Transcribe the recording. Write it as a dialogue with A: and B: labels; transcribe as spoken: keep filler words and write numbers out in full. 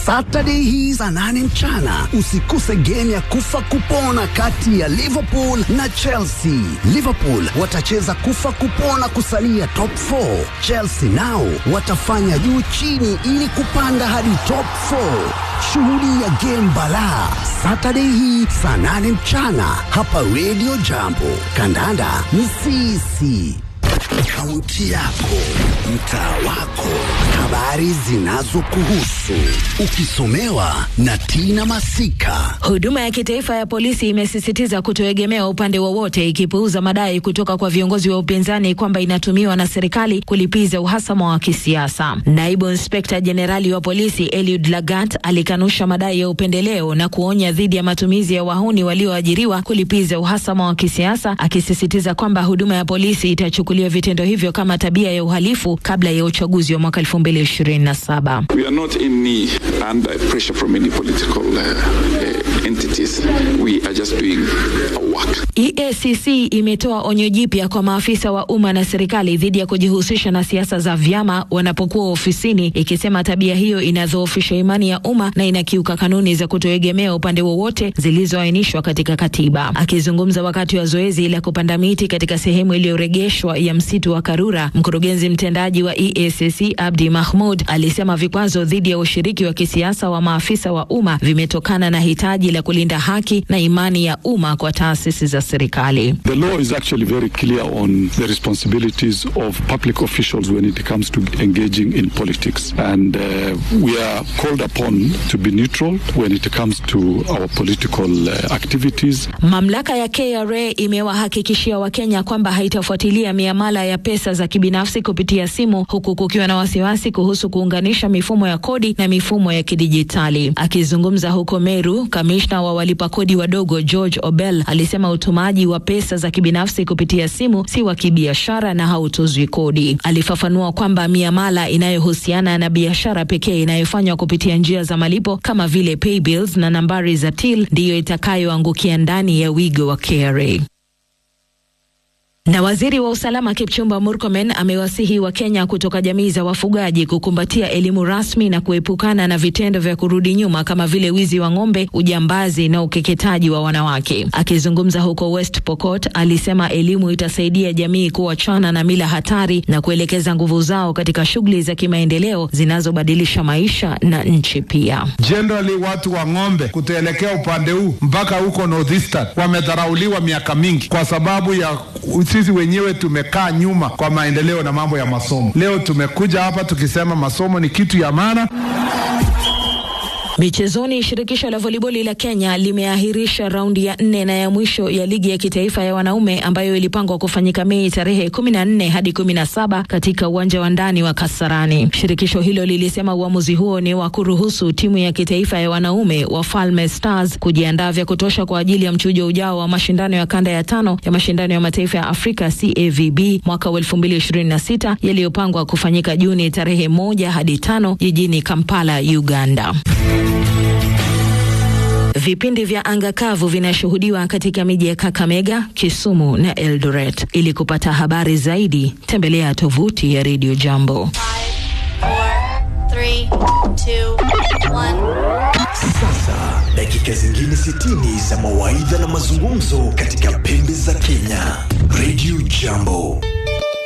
A: Saturday hii saa nane mchana. Usikose game ya kufa kupona kati ya Liverpool na Chelsea. Liverpool watacheza kufa kupona kusalia top four. Chelsea nao watafanya juu chini ili kupanda hadi top four. Shughuli ya game balaa Saturday hii saa nane mchana hapa Radio Jambo. Kandanda ni sisi. Kaunti yako, mtaa wako, habari zinazokuhusu, ukisomewa na Tina Masika.
B: Huduma ya kitaifa ya polisi imesisitiza kutoegemea upande wowote, ikipuuza madai kutoka kwa viongozi wa upinzani kwamba inatumiwa na serikali kulipiza uhasama wa kisiasa. Naibu Inspekta Jenerali wa polisi Eliud Lagat alikanusha madai ya upendeleo na kuonya dhidi ya matumizi ya wahuni walioajiriwa kulipiza uhasama wa kisiasa, akisisitiza kwamba huduma ya polisi itachukulia vitendo hivyo kama tabia ya uhalifu kabla ya uchaguzi wa mwaka elfu mbili ishirini na saba.
C: We are not in under pressure from any political uh, uh, entities. We are just doing our work.
B: E A C C imetoa onyo jipya kwa maafisa wa umma na serikali dhidi ya kujihusisha na siasa za vyama wanapokuwa ofisini, ikisema tabia hiyo inadhoofisha imani ya umma na inakiuka kanuni za kutoegemea upande wowote zilizoainishwa katika katiba. Akizungumza wakati wa zoezi la kupanda miti katika sehemu iliyoregeshwa ya msitu wa Karura, mkurugenzi mtendaji wa E A C C Abdi Mahmoud alisema vikwazo dhidi ya ushiriki wa kisiasa wa maafisa wa umma vimetokana na hitaji la kulinda haki na imani ya umma kwa taasisi za serikali.
D: The law is actually very clear on the responsibilities of public officials when it comes to engaging in politics, and uh, we are called upon to be neutral when it comes to our political uh, activities.
B: Mamlaka ya K R A imewahakikishia Wakenya kwamba haitafuatilia miamala ya pesa za kibinafsi kupitia simu, huku kukiwa na wasiwasi kuhusu kuunganisha mifumo ya kodi na mifumo ya kidijitali. Akizungumza huko Meru, kamishna wa walipa kodi wadogo George Obel alisema utumaji wa pesa za kibinafsi kupitia simu si wa kibiashara na hautozwi kodi. Alifafanua kwamba miamala inayohusiana na biashara pekee inayofanywa kupitia njia za malipo kama vile pay bills na nambari za till ndiyo itakayoangukia ndani ya wigo wa K R A. Na waziri wa usalama Kipchumba Murkomen amewasihi wa Kenya kutoka jamii za wafugaji kukumbatia elimu rasmi na kuepukana na vitendo vya kurudi nyuma kama vile wizi wa ng'ombe, ujambazi na ukeketaji wa wanawake. Akizungumza huko West Pokot, alisema elimu itasaidia jamii kuachana na mila hatari na kuelekeza nguvu zao katika shughuli za kimaendeleo zinazobadilisha maisha na nchi pia.
E: Generally watu wa ng'ombe kutoelekea upande huu mpaka huko Northeastern wamedharauliwa miaka mingi kwa sababu ya sisi wenyewe tumekaa nyuma kwa maendeleo na mambo ya masomo. Leo tumekuja hapa tukisema masomo ni kitu ya maana.
B: Michezoni, shirikisho la volleyball la Kenya limeahirisha raundi ya nne na ya mwisho ya ligi ya kitaifa ya wanaume ambayo ilipangwa kufanyika Mei tarehe kumi na nne hadi kumi na saba katika uwanja wa ndani wa Kasarani. Shirikisho hilo lilisema uamuzi huo ni wa kuruhusu timu ya kitaifa ya wanaume wa Falme Stars kujiandaa vya kutosha kwa ajili ya mchujo ujao wa mashindano ya kanda ya tano ya mashindano ya mataifa ya Afrika C A V B mwaka wa elfu mbili ishirini na sita yaliyopangwa kufanyika Juni tarehe moja hadi tano jijini Kampala, Uganda. Vipindi vya anga kavu vinashuhudiwa katika miji ya Kakamega, Kisumu na Eldoret. Ili kupata habari zaidi, tembelea tovuti ya Radio Jambo.
F: five, four, three, two, one.
A: Sasa dakika zingine sitini za mawaidha na mazungumzo katika pembe za Kenya. Radio Jambo.